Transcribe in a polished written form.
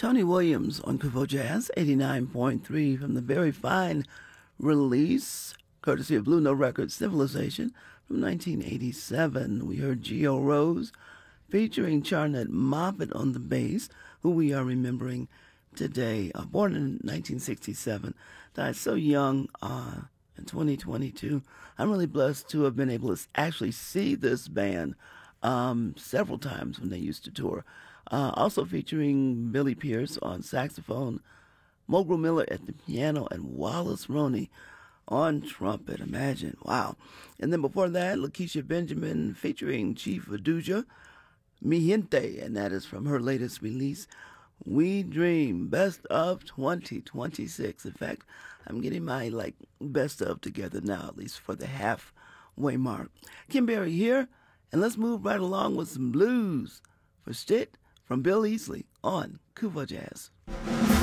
Tony Williams on Kuvo Jazz 89.3 from the very fine release, courtesy of Blue Note Records, Civilization from 1987. We heard Geo Rose featuring Charnett Moffett on the bass, who we are remembering today. Born in 1967, died so young in 2022. I'm really blessed to have been able to actually see this band several times when they used to tour. Also featuring Billy Pierce on saxophone, Mogul Miller at the piano, and Wallace Roney on trumpet. Imagine, wow. And then before that, Lakeisha Benjamin featuring Chief Aduja, Mi Gente, and that is from her latest release, We Dream, Best of 2026. In fact, I'm getting my best of together now, at least for the halfway mark. Kim Berry here, and let's move right along with some blues for Stitt from Bill Easley on Kuva Jazz.